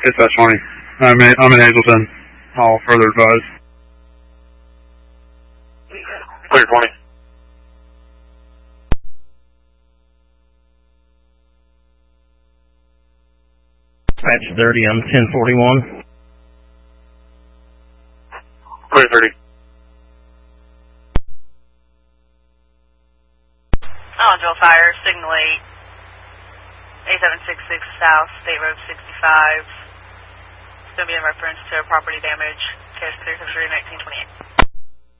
Dispatch 20. I'm in Hazleton. I'll further advise. Clear 20. Dispatch 30, I'm 1041. Clear 30. Joel Fire, signal 8, 8766 South, State Road 65. It's going to be in reference to property damage, case 373-1928.